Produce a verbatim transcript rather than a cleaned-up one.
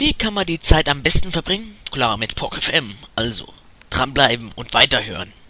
Wie kann man die Zeit am besten verbringen? Klar, mit PogFM. Also, dranbleiben und weiterhören.